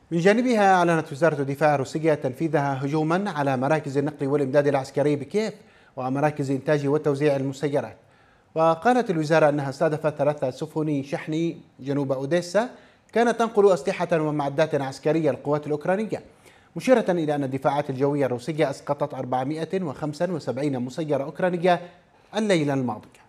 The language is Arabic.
من جانبها أعلنت وزارة الدفاع الروسية تنفيذها هجوما على مراكز النقل والإمداد العسكري بكييف ومراكز إنتاج وتوزيع المسيرات. وقالت الوزارة أنها استهدفت 3 سفن شحن جنوب أوديسا كانت تنقل أسلحة ومعدات عسكرية للقوات الأوكرانية، مشيرة إلى أن الدفاعات الجوية الروسية أسقطت 475 مسيرة أوكرانية الليلة الماضي.